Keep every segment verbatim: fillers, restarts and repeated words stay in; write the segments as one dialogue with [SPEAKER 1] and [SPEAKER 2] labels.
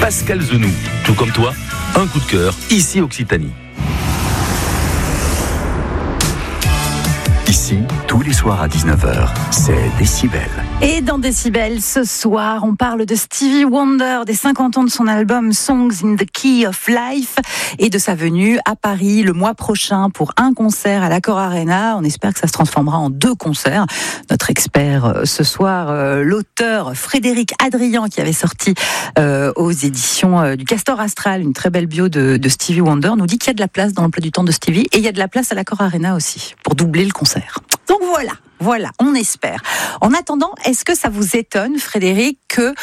[SPEAKER 1] Pascal Zenou, tout comme toi, un coup de cœur, ici Occitanie.
[SPEAKER 2] Ici, tous les soirs à dix-neuf heures, c'est Décibel.
[SPEAKER 3] Et dans Décibel, ce soir, on parle de Stevie Wonder, des cinquante ans de son album Songs in the Key of Life et de sa venue à Paris le mois prochain pour un concert à l'Accor Arena. On espère que ça se transformera en deux concerts. Notre expert ce soir, l'auteur Frédéric Adrian, qui avait sorti euh, aux éditions du Castor Astral une très belle bio de, de Stevie Wonder, nous dit qu'il y a de la place dans l'emploi du temps de Stevie et il y a de la place à l'Accor Arena aussi pour doubler le concert. Donc voilà, voilà, on espère. En attendant, est-ce que ça vous étonne, Frédéric, que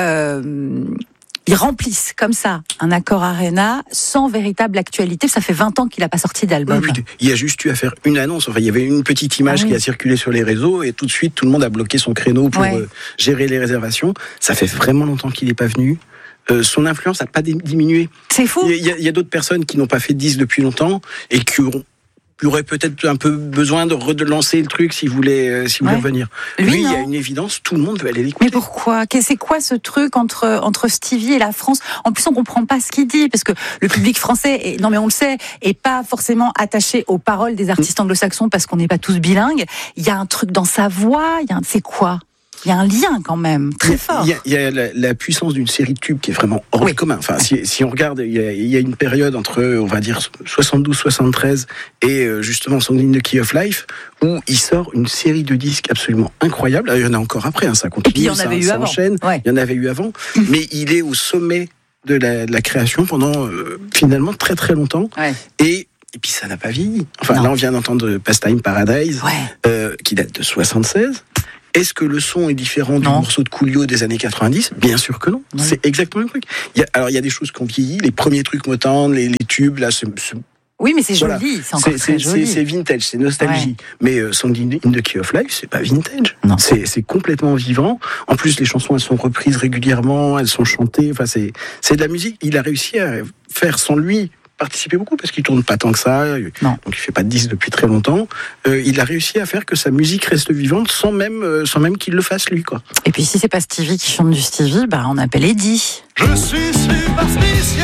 [SPEAKER 3] euh, ils remplissent comme ça un Accor Arena sans véritable actualité? Ça fait vingt ans qu'il n'a pas sorti d'album.
[SPEAKER 4] Oui, il y a juste eu à faire une annonce. Enfin, il y avait une petite image ah, oui. qui a circulé sur les réseaux et tout de suite, tout le monde a bloqué son créneau pour ouais. euh, gérer les réservations. Ça fait vraiment longtemps qu'il n'est pas venu. Euh, son influence n'a pas diminué.
[SPEAKER 3] C'est fou.
[SPEAKER 4] Il y a, il y a d'autres personnes qui n'ont pas fait de disques depuis longtemps et qui auront Il aurait peut-être un peu besoin de relancer le truc s'il voulait, euh, s'il voulait ouais. revenir. Lui, Lui il y a une évidence, tout le monde veut aller l'écouter.
[SPEAKER 3] Mais pourquoi ? C'est quoi ce truc entre, entre Stevie et la France ? En plus, on comprend pas ce qu'il dit, parce que le public français, est, non mais on le sait, est pas forcément attaché aux paroles des artistes anglo-saxons parce qu'on n'est pas tous bilingues. Il y a un truc dans sa voix, il y a un, c'est quoi ? Il y a un lien quand même, très fort.
[SPEAKER 4] Il y a, il y a la, la puissance d'une série de tubes qui est vraiment hors oui. du commun. Enfin, si, si on regarde, il y, a, il y a une période entre, on va dire, soixante-douze soixante-treize et justement Songs in the Key of Life, où il sort une série de disques absolument incroyables. Alors, il y en a encore après, hein, ça continue,
[SPEAKER 3] et puis, il y en avait
[SPEAKER 4] ça,
[SPEAKER 3] eu
[SPEAKER 4] ça
[SPEAKER 3] avant.
[SPEAKER 4] enchaîne. Ouais. Il y en avait eu avant, mmh. mais il est au sommet de la, de la création pendant euh, finalement très très longtemps. Ouais. Et Et puis ça n'a pas vieilli. Enfin, non. Là, on vient d'entendre Pastime Paradise, ouais. euh, qui date de soixante-seize. Est-ce que le son est différent du non. morceau de Coolio des années quatre-vingt-dix ? Bien sûr que non. Oui. C'est exactement le truc. Il y a, alors, il y a des choses qui ont vieilli. Les premiers trucs Motown, les, les tubes, là, c'est... c'est
[SPEAKER 3] oui, mais c'est joli. Voilà. C'est encore
[SPEAKER 4] c'est,
[SPEAKER 3] très
[SPEAKER 4] c'est,
[SPEAKER 3] joli.
[SPEAKER 4] C'est, c'est vintage, c'est nostalgie. Ouais. Mais euh, Song in the Key of Life, c'est pas vintage.
[SPEAKER 3] Non.
[SPEAKER 4] C'est, c'est complètement vivant. En plus, les chansons, elles sont reprises régulièrement, elles sont chantées. Enfin, c'est, c'est de la musique. Il a réussi à faire sans lui participer beaucoup parce qu'il tourne pas tant que ça, non. donc il fait pas de disques depuis très longtemps. Euh, il a réussi à faire que sa musique reste vivante sans même euh, sans même qu'il le fasse lui, quoi.
[SPEAKER 3] Et puis si c'est pas Stevie qui chante du Stevie, bah on appelle Eddie.
[SPEAKER 5] Je suis superstitieux,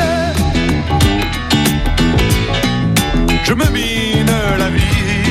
[SPEAKER 5] je me mine la vie.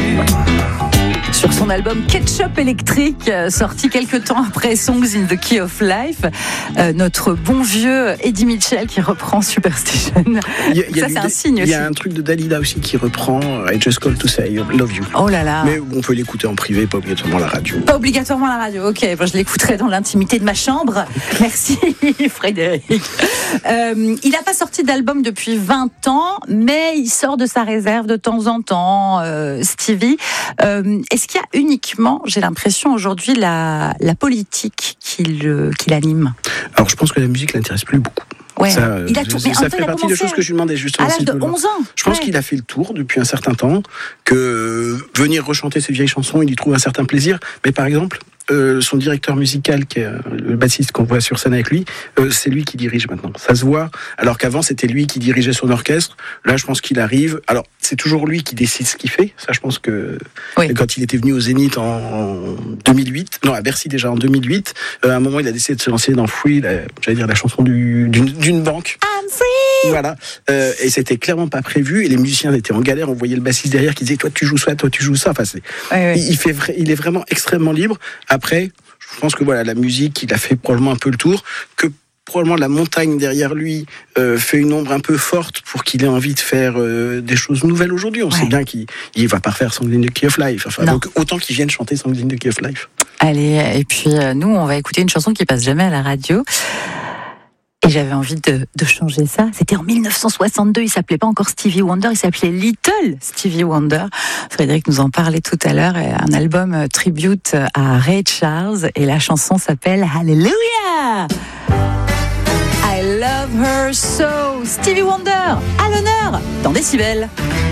[SPEAKER 3] Sur son album Ketchup électrique, sorti quelques temps après Songs in the Key of Life, euh, notre bon vieux Eddie Mitchell qui reprend Superstition.
[SPEAKER 4] Il y a, il y a
[SPEAKER 3] ça,
[SPEAKER 4] du,
[SPEAKER 3] c'est un signe aussi.
[SPEAKER 4] Il y a un truc de Dalida aussi qui reprend I Just Call to Say I Love You.
[SPEAKER 3] Oh là là.
[SPEAKER 4] Mais on peut l'écouter en privé, pas obligatoirement à la radio.
[SPEAKER 3] Pas obligatoirement à la radio, ok. Bon, je l'écouterai dans l'intimité de ma chambre. Merci Frédéric. Euh, il n'a pas sorti d'album depuis vingt ans, mais il sort de sa réserve de temps en temps, euh, Stevie. Euh, est-ce qu'il y a uniquement, j'ai l'impression aujourd'hui, la, la politique qui, le, qui l'anime ?
[SPEAKER 4] Alors je pense que la musique l'intéresse plus beaucoup.
[SPEAKER 3] Ouais.
[SPEAKER 4] Ça,
[SPEAKER 3] il a tout,
[SPEAKER 4] ça, ça fait partie des choses que je lui demandais justement.
[SPEAKER 3] À l'âge de onze ans.
[SPEAKER 4] Je pense
[SPEAKER 3] ouais.
[SPEAKER 4] qu'il a fait le tour depuis un certain temps, que euh, venir rechanter ses vieilles chansons, il y trouve un certain plaisir. Mais par exemple, euh, son directeur musical, qui est euh, le bassiste qu'on voit sur scène avec lui, euh, c'est lui qui dirige maintenant. Ça se voit. Alors qu'avant, c'était lui qui dirigeait son orchestre. Là, je pense qu'il arrive. Alors, c'est toujours lui qui décide ce qu'il fait. Ça, je pense que oui. quand il était venu au Zénith en, en deux mille huit, non, à Bercy déjà en deux mille huit, euh, à un moment, il a décidé de se lancer dans Free, la, j'allais dire la chanson du, d'une, d'une banque.
[SPEAKER 3] I'm free.
[SPEAKER 4] Voilà. Euh, et c'était clairement pas prévu. Et les musiciens étaient en galère. On voyait le bassiste derrière qui disait, toi, tu joues ça, toi, tu joues ça. Enfin, c'est,
[SPEAKER 3] oui, oui.
[SPEAKER 4] Il, il fait vrai, il est vraiment extrêmement libre. Après, je pense que voilà, la musique, il a fait probablement un peu le tour, que probablement la montagne derrière lui euh, fait une ombre un peu forte pour qu'il ait envie de faire euh, des choses nouvelles aujourd'hui. On ouais. sait bien qu'il ne va pas faire Songs in the Key of Life. Enfin, donc autant qu'il vienne chanter Songs in the Key of Life.
[SPEAKER 3] Allez, et puis euh, nous, on va écouter une chanson qui passe jamais à la radio. Et j'avais envie de, de changer ça. C'était en dix-neuf cent soixante-deux, il s'appelait pas encore Stevie Wonder, il s'appelait Little Stevie Wonder. Frédéric nous en parlait tout à l'heure, un album tribute à Ray Charles, et la chanson s'appelle Hallelujah! I love her so. Stevie Wonder, à l'honneur, dans Décibel.